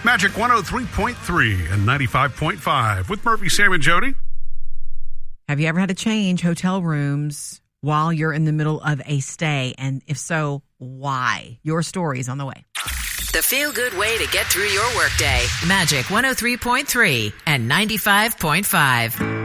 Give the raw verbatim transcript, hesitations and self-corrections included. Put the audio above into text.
Magic one oh three point three and ninety-five point five with Murphy, Sam, and Jody. Have you ever had to change hotel rooms while you're in the middle of a stay? And if so, why? Your story is on the way. The feel-good way to get through your workday. Magic one oh three point three and ninety-five point five.